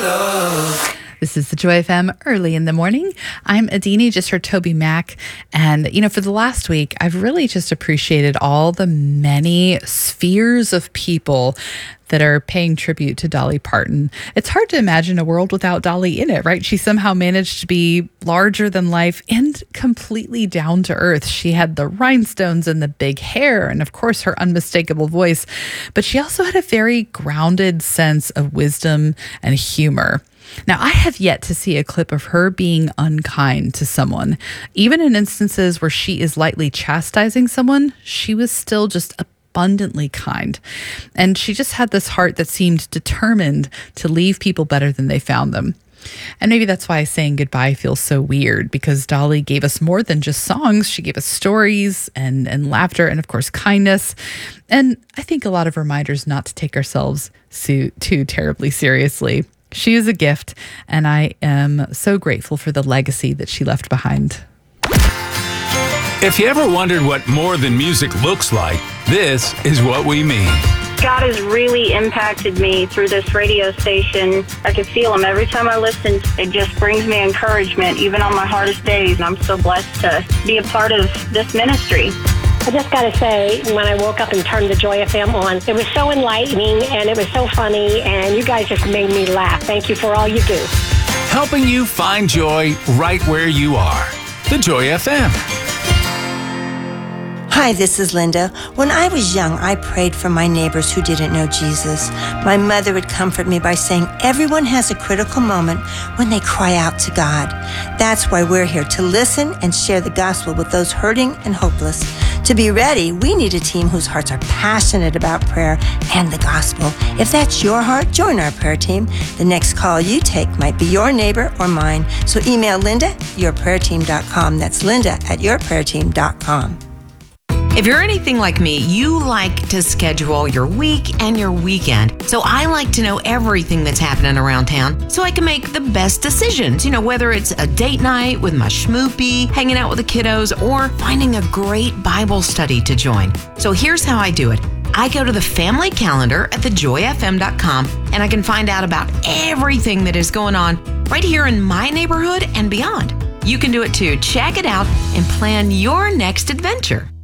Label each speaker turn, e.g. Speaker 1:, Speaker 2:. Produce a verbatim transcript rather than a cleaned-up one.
Speaker 1: love.
Speaker 2: This is the Joy F M early in the morning. I'm Adini, just heard Toby Mac. And, you know, for the last week, I've really just appreciated all the many spheres of people that are paying tribute to Dolly Parton. It's hard to imagine a world without Dolly in it, right? She somehow managed to be larger than life and completely down to earth. She had the rhinestones and the big hair and, of course, her unmistakable voice. But she also had a very grounded sense of wisdom and humor. Now, I have yet to see a clip of her being unkind to someone. Even in instances where she is lightly chastising someone, she was still just abundantly kind. And she just had this heart that seemed determined to leave people better than they found them. And maybe that's why saying goodbye feels so weird, because Dolly gave us more than just songs. She gave us stories and, and laughter and, of course, kindness. And I think a lot of reminders not to take ourselves so, too terribly seriously. She is a gift, and I am so grateful for the legacy that she left behind.
Speaker 3: If you ever wondered what more than music looks like, this is what we mean.
Speaker 4: God has really impacted me through this radio station. I can feel him every time I listen. It just brings me encouragement, even on my hardest days. And I'm so blessed to be a part of this ministry.
Speaker 5: I just got to say, when I woke up and turned the Joy F M on, it was so enlightening and it was so funny, and you guys just made me laugh. Thank you for all you do.
Speaker 3: Helping you find joy right where you are. The Joy F M.
Speaker 6: Hi, this is Linda. When I was young, I prayed for my neighbors who didn't know Jesus. My mother would comfort me by saying everyone has a critical moment when they cry out to God. That's why we're here, to listen and share the gospel with those hurting and hopeless. To be ready, we need a team whose hearts are passionate about prayer and the gospel. If that's your heart, join our prayer team. The next call you take might be your neighbor or mine. So email Linda at your prayer team dot com. That's Linda at your prayer team dot com.
Speaker 7: If you're anything like me, you like to schedule your week and your weekend. So I like to know everything that's happening around town so I can make the best decisions. You know, whether it's a date night with my schmoopy, hanging out with the kiddos, or finding a great Bible study to join. So here's how I do it. I go to the family calendar at the joy f m dot com, and I can find out about everything that is going on right here in my neighborhood and beyond. You can do it too. Check it out and plan your next adventure.